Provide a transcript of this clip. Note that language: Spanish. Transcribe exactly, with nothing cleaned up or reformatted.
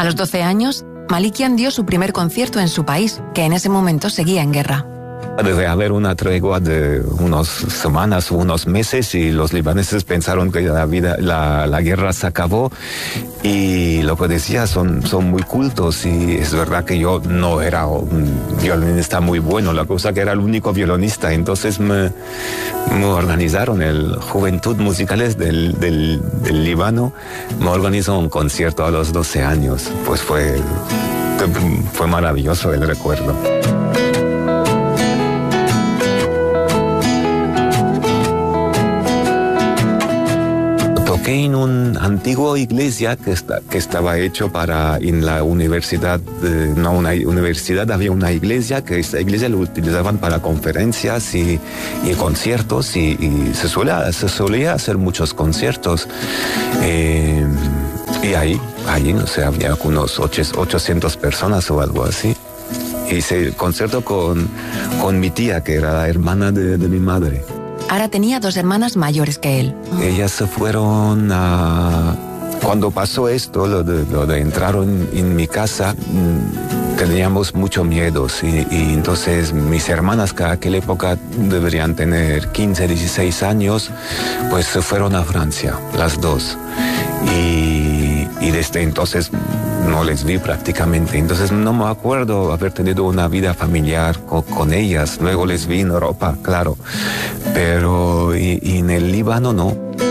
los doce años, Malikian dio su primer concierto en su país, que en ese momento seguía en guerra. Debe haber una tregua de unas semanas o unos meses y los libaneses pensaron que la vida, la, la guerra se acabó, y lo que decía son, son muy cultos, y es verdad que yo no era un violinista muy bueno, la cosa que era el único violinista, entonces me, me organizaron el Juventud Musicales del, del, del Líbano, me organizó un concierto a los doce años, pues fue, fue maravilloso el recuerdo. En una antigua iglesia que, está, que estaba hecho para, en la universidad, eh, no una universidad, había una iglesia, que esta iglesia lo utilizaban para conferencias y, y conciertos, y, y se, suele, se solía hacer muchos conciertos. Eh, y ahí, ahí, no sé, había unos ochocientas personas o algo así. Hice el concierto con, con mi tía, que era la hermana de, de mi madre. Ara tenía dos hermanas mayores que él. Ellas se fueron a... Cuando pasó esto, lo de, lo de entrar en, en mi casa, mmm, teníamos mucho miedo. Y, y entonces mis hermanas, que a aquella época deberían tener quince, dieciséis años, pues se fueron a Francia, las dos. Y, y desde entonces no les vi prácticamente. Entonces no me acuerdo haber tenido una vida familiar con, con ellas. Luego les vi en Europa, claro. Pero y, y en el Líbano no.